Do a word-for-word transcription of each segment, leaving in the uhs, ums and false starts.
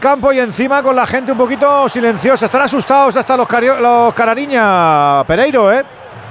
campo y encima con la gente un poquito silenciosa. Están asustados hasta los, los Carariña, Pereiro, ¿eh?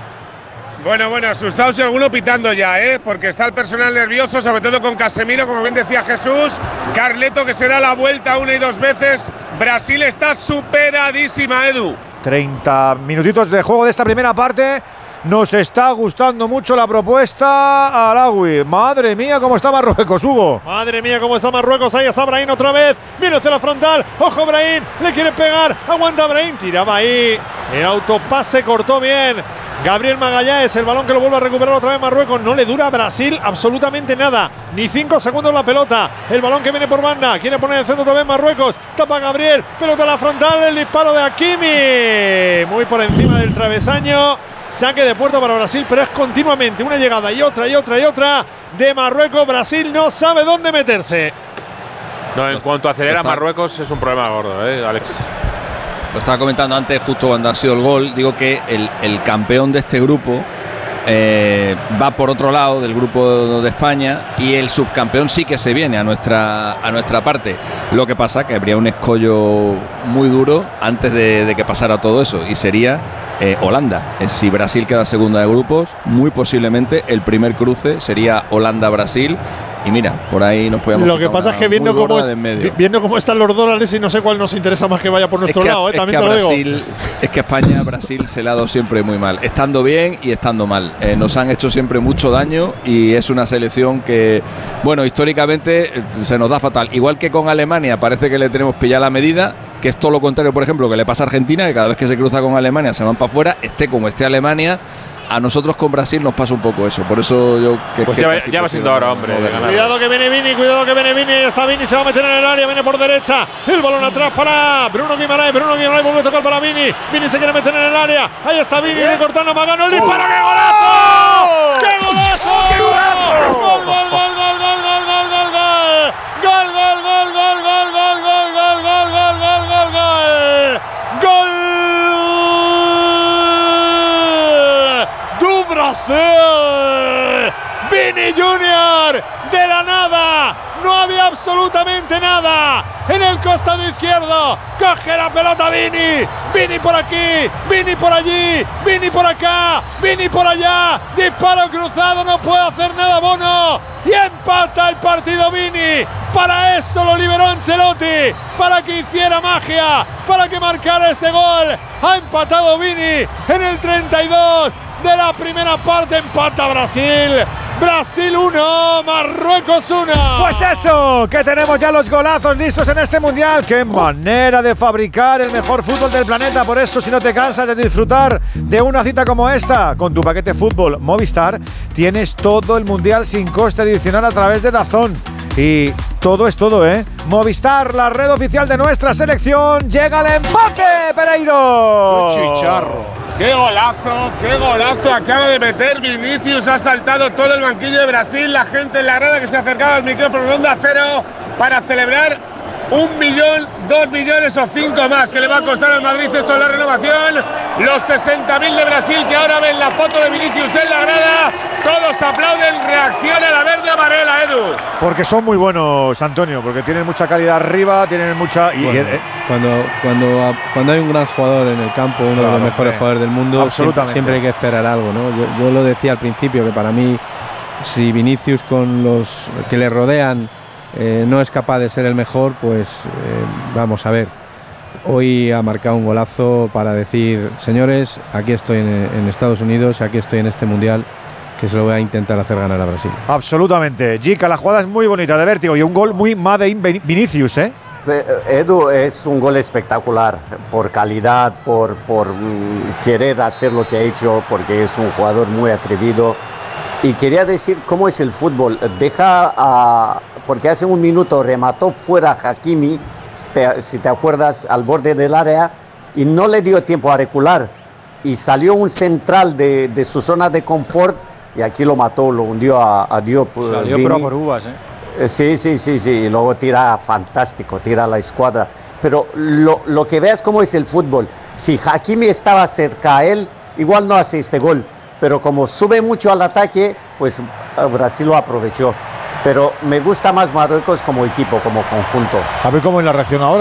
Bueno, bueno, asustados y alguno pitando ya, ¿eh? Porque está el personal nervioso, sobre todo con Casemiro, como bien decía Jesús. Carleto, que se da la vuelta una y dos veces. Brasil está superadísima, Edu. treinta minutitos de juego de esta primera parte. Nos está gustando mucho la propuesta Alawi. Madre mía, cómo está Marruecos, Hugo. Madre mía, cómo está Marruecos. Ahí está Brahim otra vez. Viene hacia la frontal. Ojo, Brahim. Le quiere pegar. Aguanta Brahim. Tiraba ahí. El autopase cortó bien. Gabriel Magallanes, el balón que lo vuelve a recuperar otra vez Marruecos. No le dura a Brasil absolutamente nada. Ni cinco segundos la pelota. El balón que viene por banda. Quiere poner el centro otra vez Marruecos. Tapa Gabriel. Pelota a la frontal. El disparo de Hakimi. Muy por encima del travesaño. Saque de puerta para Brasil, pero es continuamente una llegada y otra y otra y otra de Marruecos. Brasil no sabe dónde meterse. No, en cuanto acelera Marruecos es un problema gordo, ¿eh, Alex? Lo estaba comentando antes, justo cuando ha sido el gol. Digo que el, el campeón de este grupo eh, va por otro lado del grupo de España y el subcampeón sí que se viene a nuestra, a nuestra parte. Lo que pasa que habría un escollo muy duro antes de, de que pasara todo eso y sería eh, Holanda. Eh, si Brasil queda segunda de grupos, muy posiblemente el primer cruce sería Holanda-Brasil. Y mira, por ahí nos podemos. Lo que pasa es que viendo cómo, es, viendo cómo están los dólares y no sé cuál nos interesa más que vaya por nuestro es que, lado, ¿eh? es También que te lo Brasil, digo. Es que España, Brasil se le ha dado siempre muy mal, estando bien y estando mal. Eh, nos han hecho siempre mucho daño y es una selección que, bueno, históricamente se nos da fatal. Igual que con Alemania, parece que le tenemos pillada la medida, que es todo lo contrario, por ejemplo, que le pasa a Argentina, que cada vez que se cruza con Alemania se van para afuera, esté como esté Alemania. A nosotros con Brasil nos pasa un poco eso. Por eso yo… Que, pues que ya, ya va siendo ahora, hombre. De ganar. Cuidado que viene Vini, cuidado que viene Vini. Está Vini, se va a meter en el área, viene por derecha. El balón atrás para Bruno Guimaraes. Bruno Guimaraes vuelve a tocar para Vini. Vini se quiere meter en el área. Ahí está Vini, recortando a Magano. El disparo, ¡qué golazo! ¡Qué golazo! ¡Qué golazo! ¡Gol, gol, gol, gol, gol, gol, gol, gol, gol! ¡Gol, gol, gol, gol, gol, gol, gol, gol, gol, gol, gol, gol, gol! ¡Gol! ¡Du Brasil! Vini Junior de la nada. No había absolutamente nada en el costado izquierdo. Coge la pelota Vini. Vini por aquí, Vini por allí, Vini por acá, Vini por allá. Disparo cruzado, no puede hacer nada Bono. Y empata el partido Vini. Para eso lo liberó Ancelotti, para que hiciera magia, para que marcara este gol. Ha empatado Vini en el treinta y dos de la primera parte. Empata Brasil. Brasil uno, Marruecos uno. Pues eso, que tenemos ya los golazos listos en este mundial. Qué manera de fabricar el mejor fútbol del planeta. Por eso, si no te cansas de disfrutar de una cita como esta, con tu paquete fútbol Movistar, tienes todo el mundial sin coste adicional a través de DAZN. Y todo es todo, ¿eh? Movistar, la red oficial de nuestra selección. Llega el empate, Pereiro. ¡Qué chicharro! ¡Qué golazo! ¡Qué golazo! Acaba de meter Vinicius. Ha saltado todo el banquillo de Brasil. La gente en la grada que se acercaba al micrófono de Onda Cero para celebrar un millón, dos millones o cinco más que le va a costar al Madrid esto en la renovación. Los sesenta mil de Brasil que ahora ven la foto de Vinicius en la grada. Todos aplauden, reacciona la verde amarela, Edu. Porque son muy buenos, Antonio, porque tienen mucha calidad arriba, tienen mucha… Y, bueno, eh, cuando, cuando, cuando hay un gran jugador en el campo, uno claro, de los mejores eh, jugadores del mundo, absolutamente. Siempre, siempre hay que esperar algo, ¿no? Yo, yo lo decía al principio, que para mí, si Vinicius con los que le rodean eh, no es capaz de ser el mejor, pues eh, vamos a ver. Hoy ha marcado un golazo para decir, señores, aquí estoy en, en Estados Unidos, aquí estoy en este mundial, que se lo voy a intentar hacer ganar a Brasil. Absolutamente. Jica, la jugada es muy bonita, de vértigo, y un gol muy Made in Vinicius, ¿eh? Edu, es un gol espectacular, por calidad, por, por mm, querer hacer lo que ha hecho, porque es un jugador muy atrevido. Y quería decir cómo es el fútbol. Deja a… Porque hace un minuto remató fuera Hakimi, si te, si te acuerdas, al borde del área, y no le dio tiempo a recular. Y salió un central de, de su zona de confort, y aquí lo mató, lo hundió a, a Diop. Salió Vini. Pero por uvas, ¿eh? Sí, sí, sí, sí, y luego tira fantástico, tira la escuadra. Pero lo, lo que veas cómo es el fútbol. Si Hakimi estaba cerca a él, igual no hace este gol. Pero como sube mucho al ataque, pues Brasil lo aprovechó. Pero me gusta más Marruecos como equipo, como conjunto. A ver cómo es la reacción ahora.